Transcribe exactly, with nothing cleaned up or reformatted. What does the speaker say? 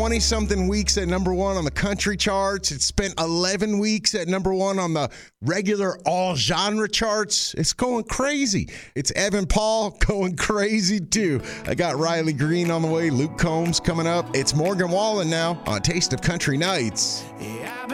twenty-something weeks at number one on the country charts. It's spent eleven weeks at number one on the regular all-genre charts. It's going crazy. It's Evan Paul going crazy, too. I got Riley Green on the way. Luke Combs coming up. It's Morgan Wallen now on Taste of Country Nights.